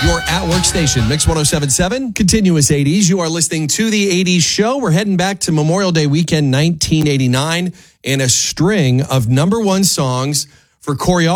Your at-work station, Mix 107.7, Continuous 80s. You are listening to the 80s show. We're heading back to Memorial Day weekend 1989 and a string of number one songs for choreography.